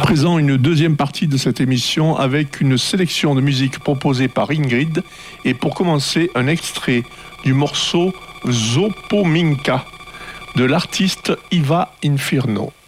présent une deuxième partie de cette émission avec une sélection de musique proposée par Ingrid et pour commencer un extrait du morceau Zopominka de l'artiste Iva Inferno.